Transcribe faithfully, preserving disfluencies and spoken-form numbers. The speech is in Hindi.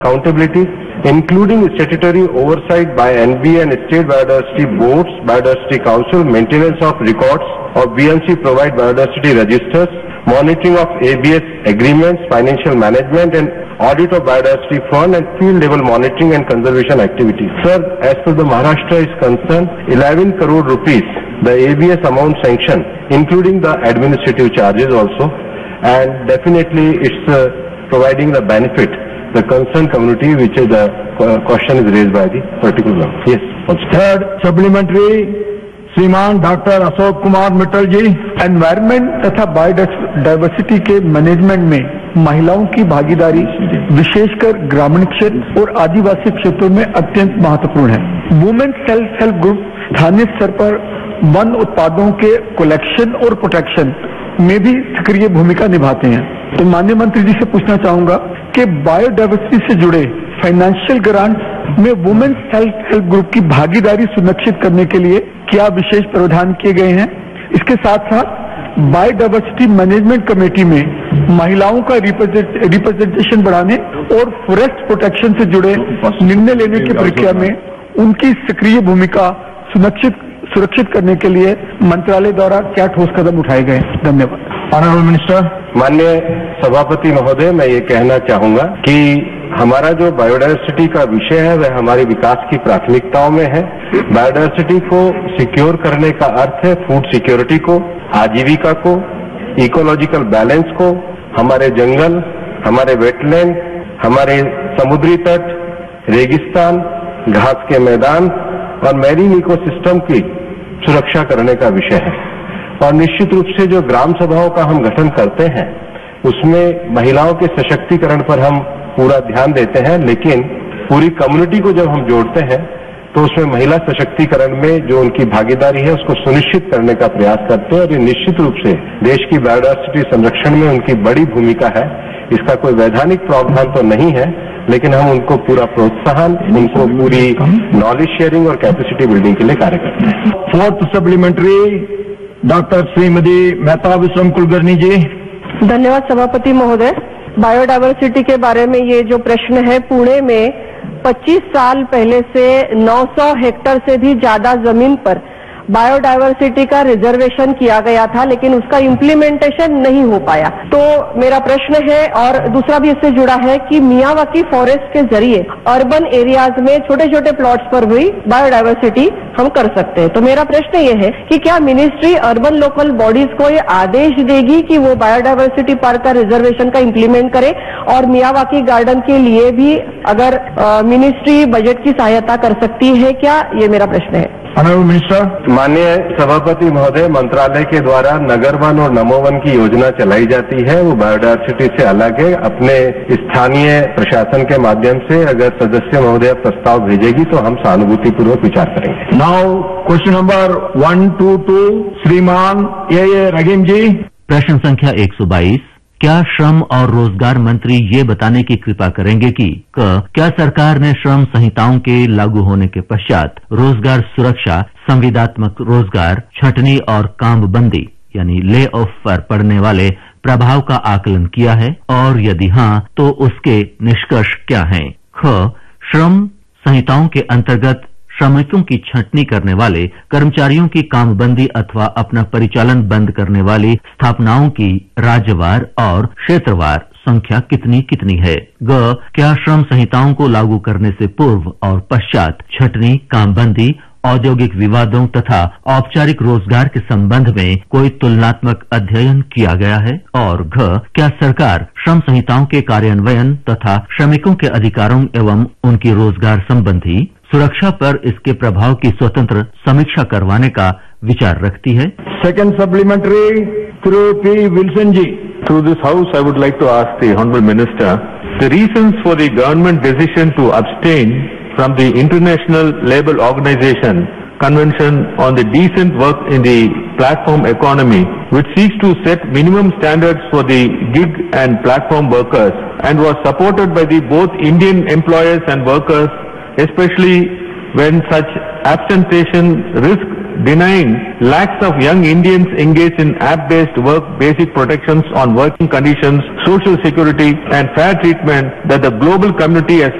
Accountability, including statutory oversight by N B A and state biodiversity boards, biodiversity council, maintenance of records of B M C provide biodiversity registers, monitoring of A B S agreements, financial management and audit of biodiversity fund and field level monitoring and conservation activities. Sir, as per the Maharashtra is concerned, eleven crore rupees, the A B S amount sanctioned, including the administrative charges also, and definitely it's uh, providing the benefit the concerned community, which is the uh, question is raised by the particular. Yes. Also. Third supplementary, श्रीमान डॉक्टर अशोक कुमार मित्तल जी। एनवायरमेंट तथा बायोडाइवर्सिटी के मैनेजमेंट में महिलाओं की भागीदारी विशेषकर ग्रामीण क्षेत्र और आदिवासी क्षेत्रों में अत्यंत महत्वपूर्ण है। वुमेन सेल्फ हेल्प ग्रुप स्थानीय स्तर पर वन उत्पादों के कलेक्शन और प्रोटेक्शन में भी सक्रिय भूमिका निभाते हैं। तो माननीय मंत्री जी से पूछना चाहूंगा कि बायोडाइवर्सिटी से जुड़े फाइनेंशियल ग्रांट में वुमेन सेल्फ हेल्प ग्रुप की भागीदारी सुनिश्चित करने के लिए क्या विशेष प्रावधान किए गए हैं। इसके साथ साथ बायोडाइवर्सिटी मैनेजमेंट कमेटी में महिलाओं का रिप्रेजेंटेशन बढ़ाने और फॉरेस्ट प्रोटेक्शन से जुड़े निर्णय लेने की प्रक्रिया में उनकी सक्रिय भूमिका सुनिश्चित सुरक्षित करने के लिए मंत्रालय द्वारा क्या ठोस कदम उठाए गए। धन्यवाद। Honourable minister. माननीय सभापति महोदय, मैं ये कहना चाहूंगा कि हमारा जो बायोडाइवर्सिटी का विषय है वह हमारी विकास की प्राथमिकताओं में है। बायोडाइवर्सिटी को सिक्योर करने का अर्थ है फूड सिक्योरिटी को, आजीविका को, इकोलॉजिकल बैलेंस को, हमारे जंगल, हमारे वेटलैंड, हमारे समुद्री तट, रेगिस्तान, घास के मैदान और मैरीन इकोसिस्टम की सुरक्षा करने का विषय है। और निश्चित रूप से जो ग्राम सभाओं का हम गठन करते हैं उसमें महिलाओं के सशक्तिकरण पर हम पूरा ध्यान देते हैं, लेकिन पूरी कम्युनिटी को जब हम जोड़ते हैं तो उसमें महिला सशक्तिकरण में जो उनकी भागीदारी है उसको सुनिश्चित करने का प्रयास करते हैं। और ये निश्चित रूप से देश की बायोडाइवर्सिटी संरक्षण में उनकी बड़ी भूमिका है। इसका कोई वैधानिक प्रावधान तो नहीं है, लेकिन हम उनको पूरा प्रोत्साहन, उनको पूरी नॉलेज शेयरिंग और कैपेसिटी बिल्डिंग के लिए कार्य करते हैं। Fourth supplementary, doctor Shrimati Mehta विश्वम कुलकर्णी जी। धन्यवाद सभापति महोदय। बायोडाइवर्सिटी के बारे में ये जो प्रश्न है, पुणे में पच्चीस साल पहले से नौ सौ हेक्टेयर से भी ज्यादा जमीन पर बायोडाइवर्सिटी का रिजर्वेशन किया गया था, लेकिन उसका इम्प्लीमेंटेशन नहीं हो पाया। तो मेरा प्रश्न है, और दूसरा भी इससे जुड़ा है कि मियावाकी फॉरेस्ट के जरिए अर्बन एरियाज में छोटे छोटे प्लॉट्स पर भी बायोडाइवर्सिटी हम कर सकते हैं। तो मेरा प्रश्न ये है कि क्या मिनिस्ट्री अर्बन लोकल बॉडीज को ये आदेश देगी कि वो बायोडाइवर्सिटी पार्क का रिजर्वेशन का इम्प्लीमेंट करे, और मियावाकी गार्डन के लिए भी अगर आ, मिनिस्ट्री बजट की सहायता कर सकती है क्या, ये मेरा प्रश्न है। Honourable minister. माननीय सभापति महोदय, मंत्रालय के द्वारा नगर वन और नमो वन की योजना चलाई जाती है, वो बायोडाइवर्सिटी से अलग है। अपने स्थानीय प्रशासन के माध्यम से अगर सदस्य महोदय प्रस्ताव भेजेगी तो हम सहानुभूतिपूर्वक विचार करेंगे। Now question number one two to, श्रीमान ए ए रहीम जी। प्रश्न संख्या एक सौ बाईस, क्या श्रम और रोजगार मंत्री ये बताने की कृपा करेंगे कि क क्या सरकार ने श्रम संहिताओं के लागू होने के पश्चात रोजगार सुरक्षा, संविदात्मक रोजगार, छंटनी और कामबंदी यानी ले ऑफ पर पड़ने वाले प्रभाव का आकलन किया है, और यदि हाँ तो उसके निष्कर्ष क्या हैं? ख श्रम संहिताओं के अंतर्गत श्रमिकों की छंटनी करने वाले कर्मचारियों की कामबंदी अथवा अपना परिचालन बंद करने वाली स्थापनाओं की राज्यवार और क्षेत्रवार संख्या कितनी कितनी है? ग क्या श्रम संहिताओं को लागू करने से पूर्व और पश्चात छंटनी, कामबंदी, औद्योगिक विवादों तथा औपचारिक रोजगार के संबंध में कोई तुलनात्मक अध्ययन किया गया है? और घ क्या सरकार श्रम संहिताओं के कार्यान्वयन तथा श्रमिकों के अधिकारों एवं उनकी रोजगार संबंधी सुरक्षा पर इसके प्रभाव की स्वतंत्र समीक्षा करवाने का विचार रखती है? Second supplementary, through P Wilson ji. Through this House, I would like to ask the Honourable Minister the reasons for the government decision to abstain from the International Labour Organization Convention on the Decent Work in the Platform Economy, which seeks to set minimum standards for the gig and platform workers, and was supported by the both Indian employers and workers, especially when such absentation risks denying lakhs of young Indians engaged in app-based work basic protections on working conditions, social security and fair treatment that the global community has